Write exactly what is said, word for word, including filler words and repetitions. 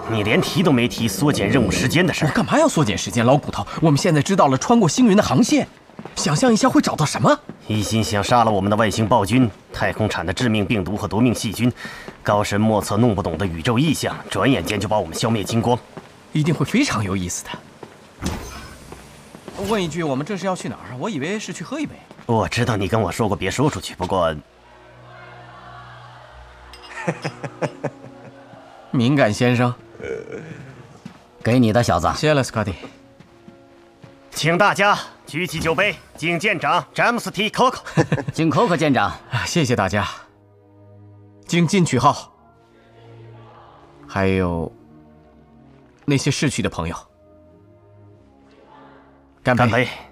你连提都没提缩减任务时间的事儿。 我干嘛要缩减时间，老骨头？我们现在知道了穿过星云的航线，想象一下会找到什么？ 一心想杀了我们的外星暴君，太空产的致命病毒和夺命细菌，高深莫测弄不懂的宇宙异象，转眼间就把我们消灭精光， 一定会非常有意思的。问一句，我们这是要去哪儿？我以为是去喝一杯。 我知道你跟我说过别说出去，不过敏感先生， 给你的，小子。 谢了，斯科蒂。 请大家举起酒杯，敬舰长詹姆斯 T. Coco。 敬 Coco 舰长。 啊，谢谢大家。敬进取号，还有那些逝去的朋友。干杯！ 干杯！